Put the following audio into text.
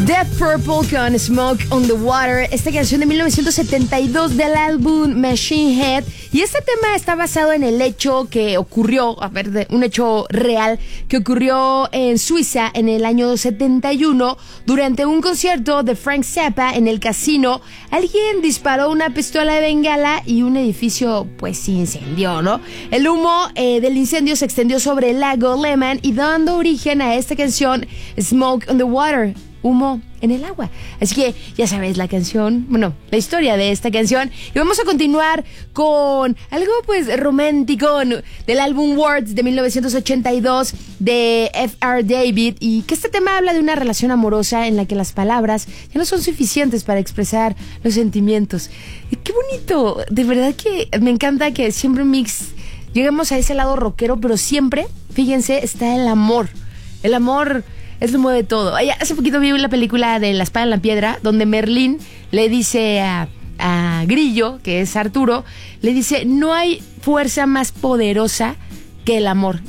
Deep Purple con Smoke on the Water, esta canción de 1972 del álbum Machine Head. Y este tema está basado en el hecho que ocurrió, un hecho real que ocurrió en Suiza en el año 71 durante un concierto de Frank Zappa en el casino. Alguien disparó una pistola de bengala y un edificio pues se incendió, ¿no? El humo del incendio se extendió sobre el lago Lehman y dando origen a esta canción Smoke on the Water, humo en el agua. Así que ya sabes la canción, bueno, la historia de esta canción. Y vamos a continuar con algo pues romántico del álbum Words de 1982 de F.R. David, y que este tema habla de una relación amorosa en la que las palabras ya no son suficientes para expresar los sentimientos. Y qué bonito, de verdad que me encanta que siempre llegamos a ese lado rockero, pero siempre, fíjense, está el amor. El amor es lo mueve todo. Hace poquito vi la película de La espada en la piedra, donde Merlín le dice a Grillo, que es Arturo, le dice: no hay fuerza más poderosa que el amor.